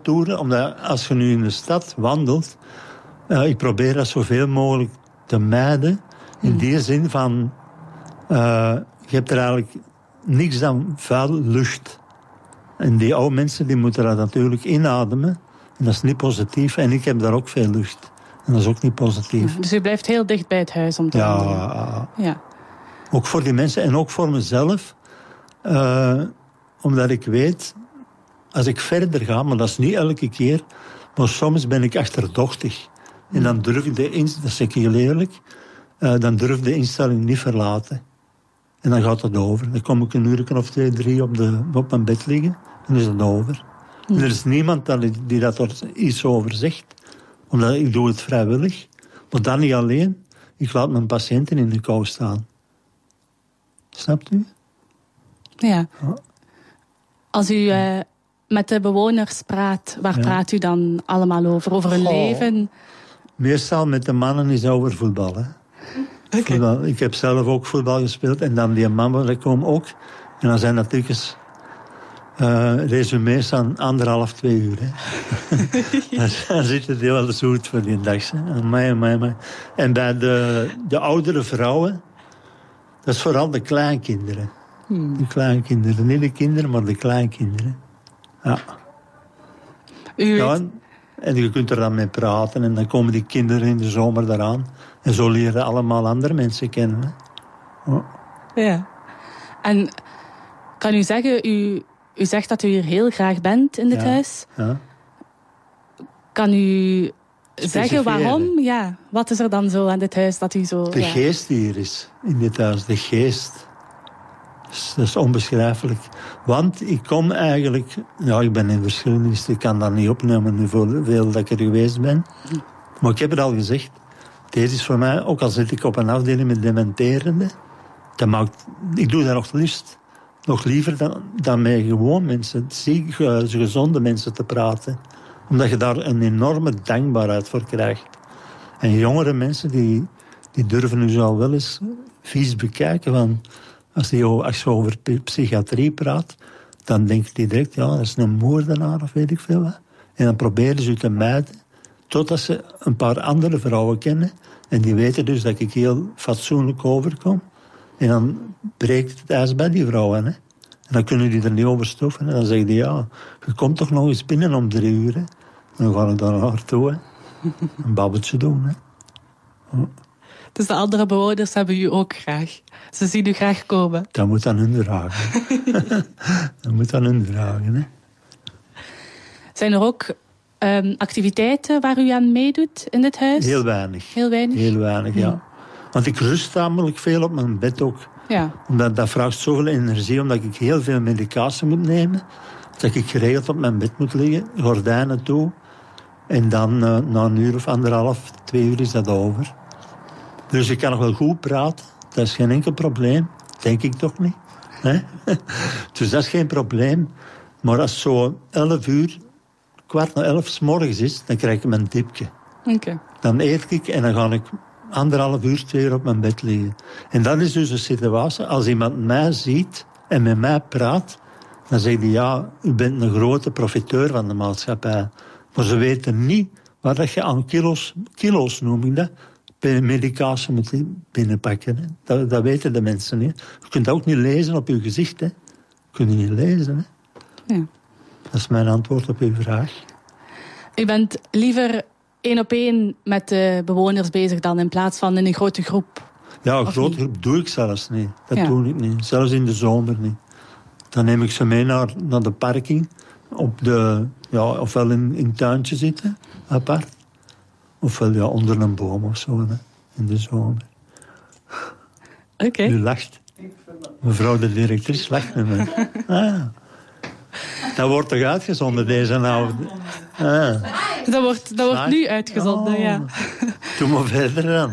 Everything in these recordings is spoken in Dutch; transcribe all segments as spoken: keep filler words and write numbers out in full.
toeren, omdat als je nu in de stad wandelt, uh, ik probeer dat zoveel mogelijk te mijden, in mm. die zin van, uh, je hebt er eigenlijk niks dan vuil lucht. En die oude mensen die moeten dat natuurlijk inademen. En dat is niet positief. En ik heb daar ook veel lucht. En dat is ook niet positief. Dus u blijft heel dicht bij het huis om te ja, wandelen. Ja. Ook voor die mensen en ook voor mezelf. Uh, omdat ik weet, als ik verder ga, maar dat is niet elke keer, maar soms ben ik achterdochtig. En dan durf ik de instelling, dat zeg ik heel eerlijk, uh, dan durf ik de instelling niet verlaten. En dan gaat het over. Dan kom ik een uur of twee, drie op, de, op mijn bed liggen. En dan is het over. Mm. En er is niemand dat, die dat er iets over zegt. Omdat ik doe het vrijwillig. Maar dan niet alleen. Ik laat mijn patiënten in de kou staan. Snapt u? Ja. ja. Als u uh, met de bewoners praat, waar ja. praat u dan allemaal over? Over hun oh. leven? Meestal met de mannen is het over voetbal. Hè. Okay. Voetbal. Ik heb zelf ook voetbal gespeeld. En dan die mannen, die komen ook. En dan zijn dat natuurlijk uh, resume's aan anderhalf, twee uur. Hè. Dan zit het heel zoet voor die dag. Hè. Amai, amai, amai. En bij de, de oudere vrouwen, dat is vooral de kleinkinderen. Hmm. De kleinkinderen. Niet de kinderen, maar de kleinkinderen. Ja. U weet... ja, en je kunt er dan mee praten. En dan komen die kinderen in de zomer eraan. En zo leren allemaal andere mensen kennen. Hè. Oh. Ja. En kan u zeggen, u, u zegt dat u hier heel graag bent in dit ja. huis. Ja. Kan u zeggen waarom? Ja. Wat is er dan zo aan dit huis dat u zo... De ja. geest die hier is, in dit huis. De geest. Dat is onbeschrijfelijk. Want ik kom eigenlijk... Ja, ik ben in verschillende... Ik kan dat niet opnemen hoeveel dat ik er geweest ben. Maar ik heb het al gezegd. Deze is voor mij, ook al zit ik op een afdeling met dementerende... Dat maakt, ik doe dat nog liefst. Nog liever dan, dan met gewoon mensen, zieke, gezonde mensen te praten. Omdat je daar een enorme dankbaarheid voor krijgt. En jongere mensen, die, die durven nu zo wel eens vies bekijken. Van, als, die, als je over psychiatrie praat, dan denkt die direct, ja, dat is een moordenaar of weet ik veel wat. En dan proberen ze te mijden, totdat ze een paar andere vrouwen kennen. En die weten dus dat ik heel fatsoenlijk overkom. En dan breekt het ijs bij die vrouwen. Hè. En dan kunnen die er niet over stoffen. En dan zeggen die, ja, je komt toch nog eens binnen om drie uur. Hè. En dan ga ik daar naartoe. Hè. Een babbeltje doen. Hè. Oh. Dus de andere bewoners hebben u ook graag. Ze zien u graag komen. Dat moet aan hun dragen. Dat moet aan hun dragen. Hè. Zijn er ook um, activiteiten waar u aan meedoet in dit huis? Heel weinig. Heel weinig? Heel weinig, ja. ja. Want ik rust namelijk veel op mijn bed ook. Ja. Omdat dat vraagt zoveel energie, omdat ik heel veel medicatie moet nemen. Dat ik geregeld op mijn bed moet liggen, gordijnen toe. En dan uh, na een uur of anderhalf, twee uur is dat over. Dus ik kan nog wel goed praten. Dat is geen enkel probleem. Denk ik toch niet. Hè? Dus dat is geen probleem. Maar als het zo elf uur, kwart na elf 's morgens is, dan krijg ik mijn tipje. Okay. Dan eet ik en dan ga ik anderhalf uur, twee uur op mijn bed liggen. En dat is dus een situatie. Als iemand mij ziet en met mij praat, dan zegt hij, ja, u bent een grote profiteur van de maatschappij. Maar ze weten niet wat je aan kilo's, kilo's noem ik dat, medicatie moet binnenpakken. Hè. Dat, dat weten de mensen niet. Je kunt dat ook niet lezen op uw gezicht. Hè. Je kunt het niet lezen. Hè. Ja. Dat is mijn antwoord op uw vraag. U bent liever één op één met de bewoners bezig dan in plaats van in een grote groep? Ja, een grote groep doe ik zelfs niet. Dat ja. doe ik niet. Zelfs in de zomer niet. Dan neem ik ze mee naar, naar de parking. Op de, ja, ofwel in een tuintje zitten, apart. Ofwel ja, onder een boom of zo, hè, in de zomer. Oké. Okay. U lacht. Mevrouw de directrice lacht met me. Ah. Dat wordt toch uitgezonden deze avond? Ah. Dat wordt, dat wordt nu uitgezonden, oh. ja. Doe maar verder dan.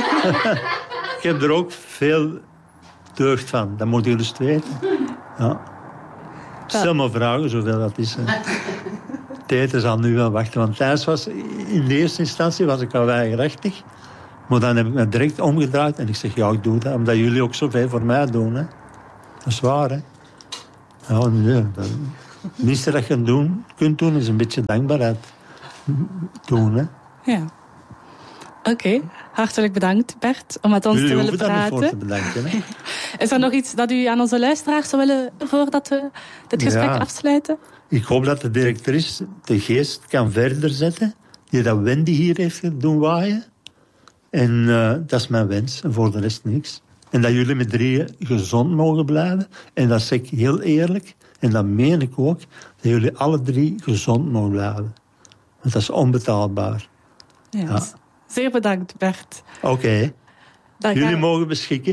Ik heb er ook veel deugd van. Dat moet je dus weten. Ja. Stel maar vragen, zoveel dat is. Het eten zal nu wel wachten. Want thuis was, in de eerste instantie was ik al weigerachtig. Maar dan heb ik me direct omgedraaid. En ik zeg, ja, ik doe dat. Omdat jullie ook zoveel voor mij doen. Hè. Dat is waar, hè. Ja, nee, dat, Het minste dat je doen, kunt doen, is een beetje dankbaarheid doen. Hè? Ja. Oké, okay. Hartelijk bedankt Bert om met ons Jullie te willen praten. Jullie hoeven daar niet voor te bedanken. Hè? Is er nog iets dat u aan onze luisteraars zou willen voordat we dit gesprek ja. afsluiten? Ik hoop dat de directrice de geest kan verder zetten, die dat Wendy hier heeft doen waaien. En uh, dat is mijn wens, en voor de rest niks. En dat jullie met drieën gezond mogen blijven. En dat zeg ik heel eerlijk, en dat meen ik ook, dat jullie alle drie gezond mogen blijven. Want dat is onbetaalbaar. Ja, ja. Zeer bedankt, Bert. Oké. Okay. Jullie we... mogen beschikken.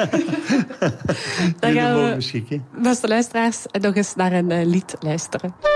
Dan jullie gaan mogen we, beschikken. beste luisteraars, nog eens naar een uh, lied luisteren.